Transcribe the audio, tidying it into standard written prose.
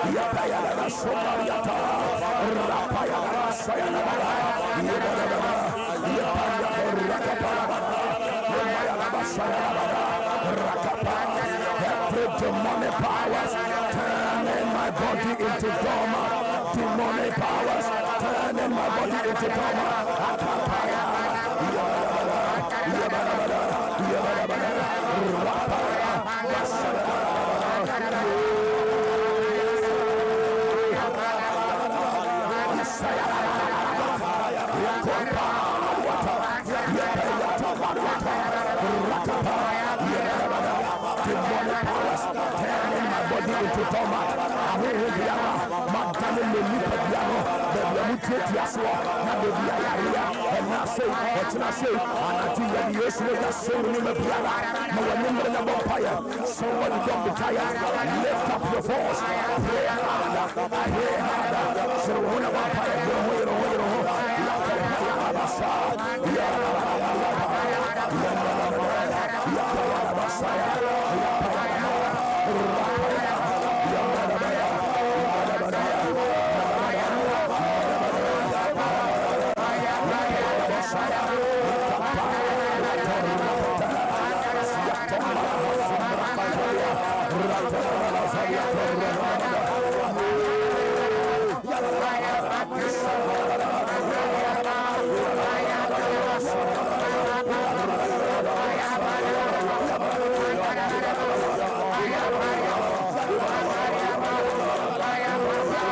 Yapayana Somaliata, Rapayana Sayana, every demonic powers turning my body into dormant, demonic powers turning my body into dormant. Demonic powers turning my body into dormant. I will be a man telling me look at piano. Then we will take your sword. Now they be a area. And now say, what can I say? And I think that you should have sold him a piano. No one remember the vampire. Somebody don't be tired. Lift up your voice. Pray harder. Pray harder. So when a vampire go away,